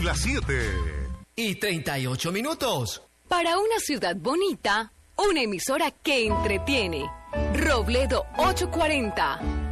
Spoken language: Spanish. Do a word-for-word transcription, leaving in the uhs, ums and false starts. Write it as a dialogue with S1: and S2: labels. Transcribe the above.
S1: las siete.
S2: Y treinta y ocho minutos.
S3: Para una ciudad bonita, una emisora que entretiene. Robledo ochocientos cuarenta.